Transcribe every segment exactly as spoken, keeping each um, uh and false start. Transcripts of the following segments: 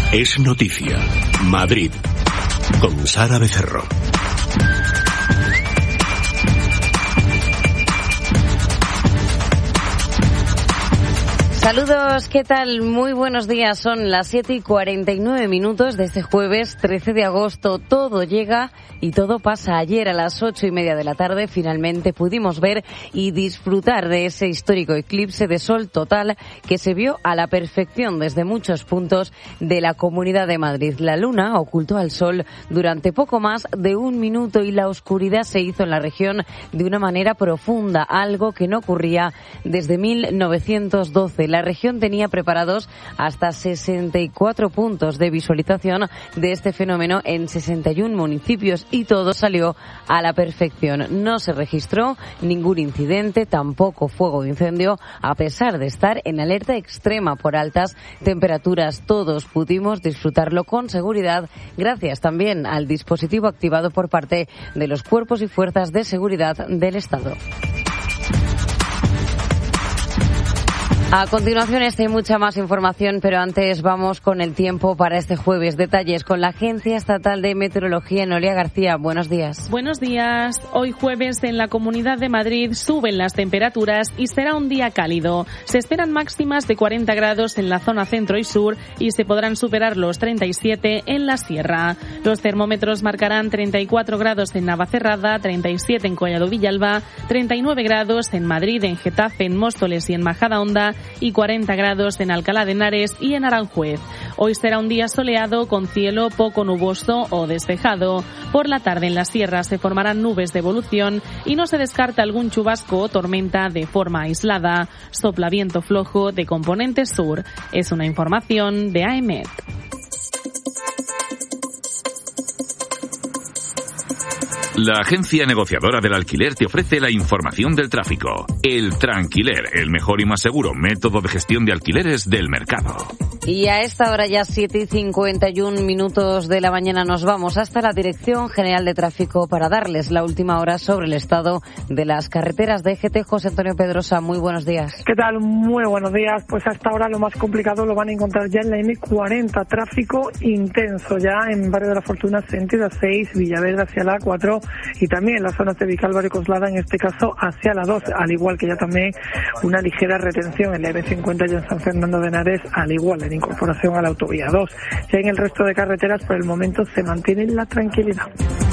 Es noticia. Madrid. Con Sara Becerro. Saludos, ¿qué tal? Muy buenos días. Son las siete y cuarenta y nueve minutos de este jueves trece de agosto. Todo llega y todo pasa. Ayer a las ocho y media de la tarde finalmente pudimos ver y disfrutar de ese histórico eclipse de sol total que se vio a la perfección desde muchos puntos de la Comunidad de Madrid. La luna ocultó al sol durante poco más de un minuto y la oscuridad se hizo en la región de una manera profunda, algo que no ocurría desde mil novecientos doce. La región tenía preparados hasta sesenta y cuatro puntos de visualización de este fenómeno en sesenta y uno municipios y todo salió a la perfección. No se registró ningún incidente, tampoco fuego de incendio, a pesar de estar en alerta extrema por altas temperaturas. Todos pudimos disfrutarlo con seguridad, gracias también al dispositivo activado por parte de los cuerpos y fuerzas de seguridad del Estado. A continuación esta y mucha más información, pero antes vamos con el tiempo para este jueves. Detalles con la Agencia Estatal de Meteorología, Noelia García. Buenos días. Buenos días. Hoy jueves en la Comunidad de Madrid suben las temperaturas y será un día cálido. Se esperan máximas de cuarenta grados en la zona centro y sur y se podrán superar los treinta y siete en la sierra. Los termómetros marcarán treinta y cuatro grados en Navacerrada, treinta y siete en Collado Villalba, treinta y nueve grados en Madrid, en Getafe, en Móstoles y en Majadahonda y cuarenta grados en Alcalá de Henares y en Aranjuez. Hoy será un día soleado con cielo poco nuboso o despejado. Por la tarde en la sierra se formarán nubes de evolución y no se descarta algún chubasco o tormenta de forma aislada. Sopla viento flojo de componente sur. Es una información de A E M E T. La agencia negociadora del alquiler te ofrece la información del tráfico. El Tranquiler, el mejor y más seguro método de gestión de alquileres del mercado. Y a esta hora ya siete y cincuenta y uno minutos de la mañana nos vamos hasta la Dirección General de Tráfico para darles la última hora sobre el estado de las carreteras de E G T. José Antonio Pedrosa, muy buenos días. ¿Qué tal? Muy buenos días. Pues hasta ahora lo más complicado lo van a encontrar ya en la eme cuarenta. Tráfico intenso ya en Barrio de la Fortuna, sentido A seis, Villaverde hacia la A cuatro y también en las zonas de Vicálvaro y Coslada, en este caso hacia la dos, al igual que ya también una ligera retención en la eme cincuenta ya en San Fernando de Henares, al igual en incorporación a la autovía dos. Ya en el resto de carreteras por el momento se mantiene la tranquilidad.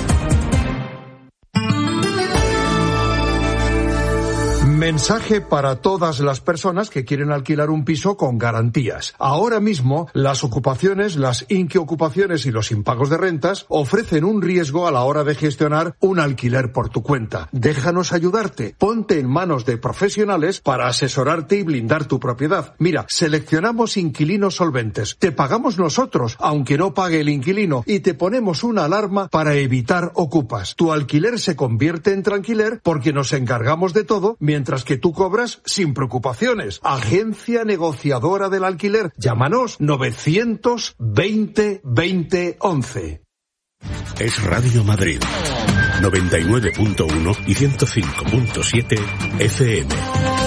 Mensaje para todas las personas que quieren alquilar un piso con garantías. Ahora mismo, las ocupaciones, las inquiocupaciones y los impagos de rentas ofrecen un riesgo a la hora de gestionar un alquiler por tu cuenta. Déjanos ayudarte. Ponte en manos de profesionales para asesorarte y blindar tu propiedad. Mira, seleccionamos inquilinos solventes. Te pagamos nosotros, aunque no pague el inquilino, y te ponemos una alarma para evitar ocupas. Tu alquiler se convierte en tranquiler porque nos encargamos de todo, mientras Mientras que tú cobras sin preocupaciones. Agencia negociadora del alquiler. Llámanos novecientos veinte veinte once. Es Radio Madrid. noventa y nueve punto uno y ciento cinco punto siete F M.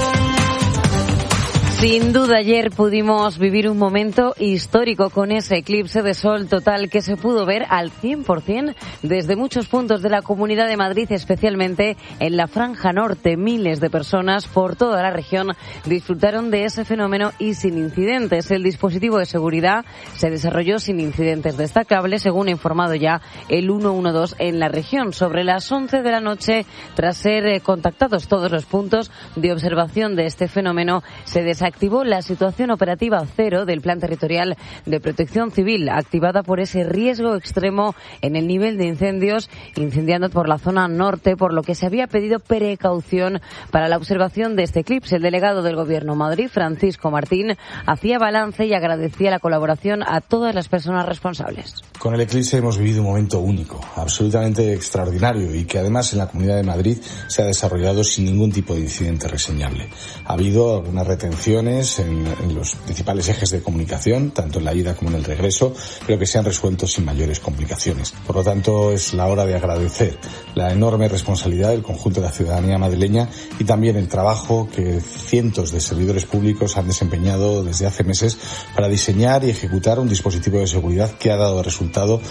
Sin duda ayer pudimos vivir un momento histórico con ese eclipse de sol total que se pudo ver al cien por ciento desde muchos puntos de la Comunidad de Madrid, especialmente en la franja norte. Miles de personas por toda la región disfrutaron de ese fenómeno y sin incidentes. El dispositivo de seguridad se desarrolló sin incidentes destacables, según ha informado ya el ciento doce en la región. Sobre las once de la noche, tras ser contactados todos los puntos de observación de este fenómeno, se desactivó activó la situación operativa cero del Plan Territorial de Protección Civil, activada por ese riesgo extremo en el nivel de incendios, incendiando por la zona norte, por lo que se había pedido precaución para la observación de este eclipse. El delegado del Gobierno Madrid, Francisco Martín, hacía balance y agradecía la colaboración a todas las personas responsables. Con el eclipse hemos vivido un momento único, absolutamente extraordinario y que además en la Comunidad de Madrid se ha desarrollado sin ningún tipo de incidente reseñable. Ha habido alguna retención obstrucciones en, en los principales ejes de comunicación, tanto en la ida como en el regreso, pero que se han resuelto sin mayores complicaciones. Por lo tanto, es la hora de agradecer la enorme responsabilidad del conjunto de la ciudadanía madrileña y también el trabajo que cientos de servidores públicos han desempeñado desde hace meses para diseñar y ejecutar un dispositivo de seguridad que ha dado resultado.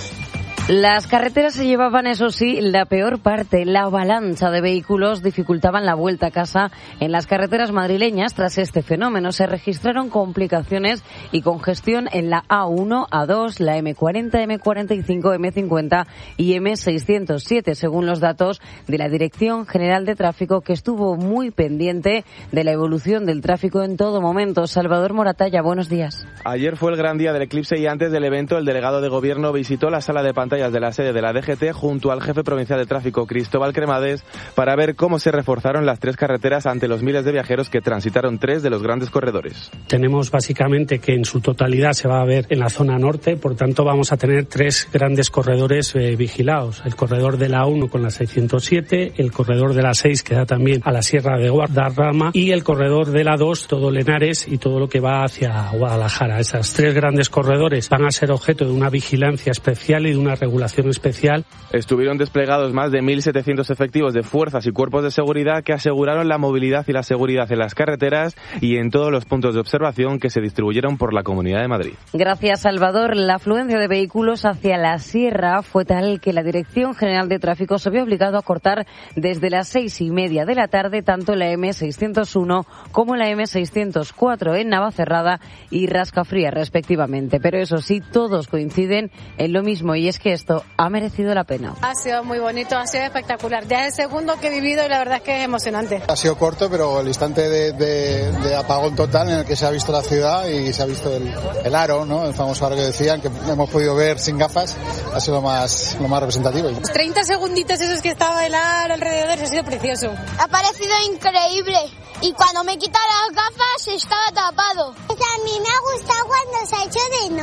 Las carreteras se llevaban, eso sí, la peor parte. La avalancha de vehículos dificultaban la vuelta a casa en las carreteras madrileñas. Tras este fenómeno se registraron complicaciones y congestión en la A uno, A dos, la eme cuarenta, eme cuarenta y cinco, eme cincuenta y eme seiscientos siete, según los datos de la Dirección General de Tráfico, que estuvo muy pendiente de la evolución del tráfico en todo momento. Salvador Moratalla, buenos días. Ayer fue el gran día del eclipse y antes del evento el delegado de Gobierno visitó la sala de pantalla de la sede de la D G T junto al jefe provincial de tráfico, Cristóbal Cremades, para ver cómo se reforzaron las tres carreteras ante los miles de viajeros que transitaron tres de los grandes corredores. Tenemos básicamente que en su totalidad se va a ver en la zona norte, por tanto vamos a tener tres grandes corredores eh, vigilados. El corredor de la uno con la seiscientos siete, el corredor de la seis que da también a la Sierra de Guadarrama y el corredor de la dos, todo Lenares y todo lo que va hacia Guadalajara. Esas tres grandes corredores van a ser objeto de una vigilancia especial y de una regulación especial. Estuvieron desplegados más de mil setecientos efectivos de fuerzas y cuerpos de seguridad que aseguraron la movilidad y la seguridad en las carreteras y en todos los puntos de observación que se distribuyeron por la Comunidad de Madrid. Gracias, Salvador. La afluencia de vehículos hacia la sierra fue tal que la Dirección General de Tráfico se vio obligado a cortar desde las seis y media de la tarde tanto la eme seiscientos uno como la eme seiscientos cuatro en Navacerrada y Rascafría, respectivamente. Pero eso sí, todos coinciden en lo mismo, y es que esto ha merecido la pena. Ha sido muy bonito, ha sido espectacular. Ya es el segundo que he vivido y la verdad es que es emocionante. Ha sido corto, pero el instante de, de, de apagón total en el que se ha visto la ciudad y se ha visto el, el aro, ¿no? El famoso aro que decían, que hemos podido ver sin gafas, ha sido lo más, lo más representativo. Los treinta segunditos esos que estaba el aro alrededor, ha sido precioso. Ha parecido increíble y cuando me quita las gafas estaba tapado. Pues a mí me ha gustado cuando se ha hecho de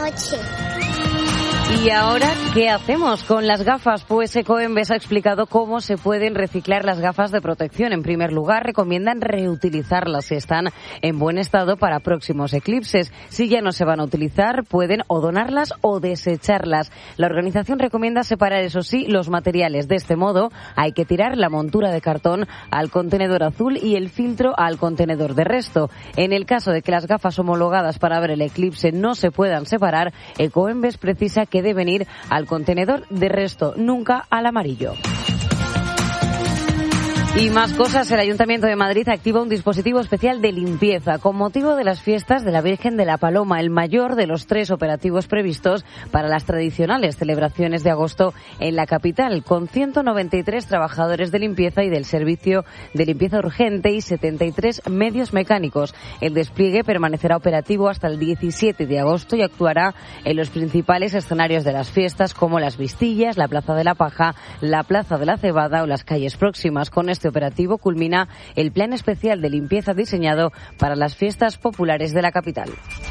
noche. ¿Y ahora qué hacemos con las gafas? Pues Ecoembes ha explicado cómo se pueden reciclar las gafas de protección. En primer lugar, recomiendan reutilizarlas si están en buen estado para próximos eclipses. Si ya no se van a utilizar, pueden o donarlas o desecharlas. La organización recomienda separar, eso sí, los materiales. De este modo, hay que tirar la montura de cartón al contenedor azul y el filtro al contenedor de resto. En el caso de que las gafas homologadas para ver el eclipse no se puedan separar, Ecoembes precisa que deben ir al contenedor de resto, nunca al amarillo. Y más cosas, el Ayuntamiento de Madrid activa un dispositivo especial de limpieza con motivo de las fiestas de la Virgen de la Paloma, el mayor de los tres operativos previstos para las tradicionales celebraciones de agosto en la capital, con ciento noventa y tres trabajadores de limpieza y del servicio de limpieza urgente y setenta y tres medios mecánicos. El despliegue permanecerá operativo hasta el diecisiete de agosto y actuará en los principales escenarios de las fiestas como las Vistillas, la Plaza de la Paja, la Plaza de la Cebada o las calles próximas. Con este operativo culmina el plan especial de limpieza diseñado para las fiestas populares de la capital.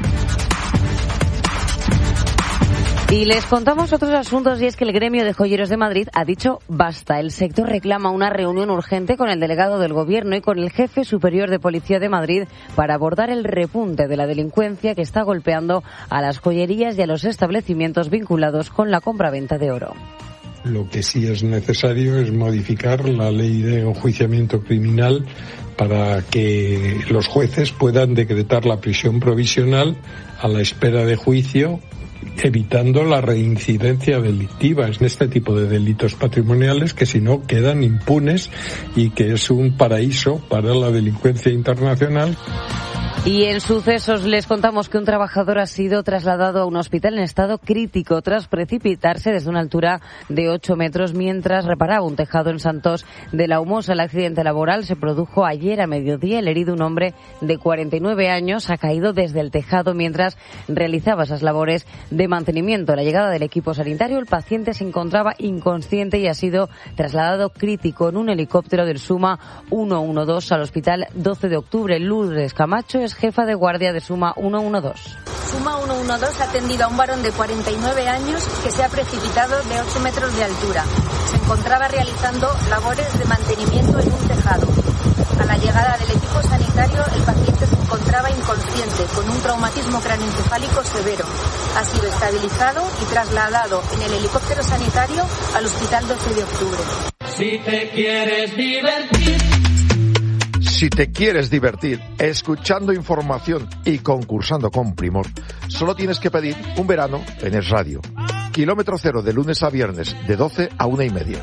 Y les contamos otros asuntos, y es que el gremio de joyeros de Madrid ha dicho basta. El sector reclama una reunión urgente con el delegado del Gobierno y con el jefe superior de Policía de Madrid para abordar el repunte de la delincuencia que está golpeando a las joyerías y a los establecimientos vinculados con la compraventa de oro. Lo que sí es necesario es modificar la ley de enjuiciamiento criminal para que los jueces puedan decretar la prisión provisional a la espera de juicio, evitando la reincidencia delictiva en este tipo de delitos patrimoniales que si no quedan impunes y que es un paraíso para la delincuencia internacional. Y en sucesos les contamos que un trabajador ha sido trasladado a un hospital en estado crítico tras precipitarse desde una altura de ocho metros mientras reparaba un tejado en Santos de la Humosa. El accidente laboral se produjo ayer a mediodía. El herido, un hombre de cuarenta y nueve años, ha caído desde el tejado mientras realizaba esas labores de mantenimiento. A la llegada del equipo sanitario, el paciente se encontraba inconsciente y ha sido trasladado crítico en un helicóptero del Suma ciento doce al hospital doce de octubre. Lourdes Camacho es jefa de guardia de Suma ciento doce. Suma ciento doce ha atendido a un varón de cuarenta y nueve años que se ha precipitado de ocho metros de altura. Se encontraba realizando labores de mantenimiento en un tejado. A la llegada llegada del equipo sanitario, el paciente se encontraba inconsciente, con un traumatismo craneoencefálico severo. Ha sido estabilizado y trasladado en el helicóptero sanitario al Hospital doce de octubre. Si te quieres divertir. Si te quieres divertir escuchando información y concursando con Primor, solo tienes que pedir un verano en Es Radio. Kilómetro cero de lunes a viernes, de doce a una y media.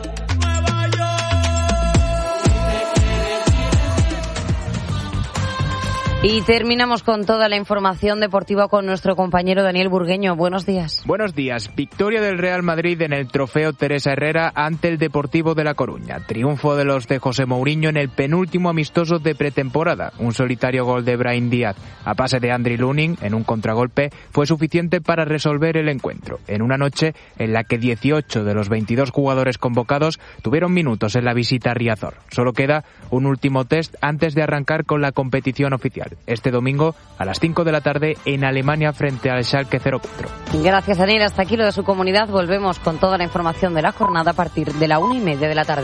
Y terminamos con toda la información deportiva con nuestro compañero Daniel Burgueño. Buenos días. Buenos días. Victoria del Real Madrid en el Trofeo Teresa Herrera ante el Deportivo de La Coruña. Triunfo de los de José Mourinho en el penúltimo amistoso de pretemporada. Un solitario gol de Brahim Díaz a pase de Andriy Lunin en un contragolpe fue suficiente para resolver el encuentro. En una noche en la que dieciocho de los veintidós jugadores convocados tuvieron minutos en la visita a Riazor. Solo queda un último test antes de arrancar con la competición oficial. Este domingo a las cinco de la tarde en Alemania frente al Schalke cero cuatro. Gracias, Daniel. Hasta aquí lo de su comunidad. Volvemos con toda la información de la jornada a partir de la una y media de la tarde.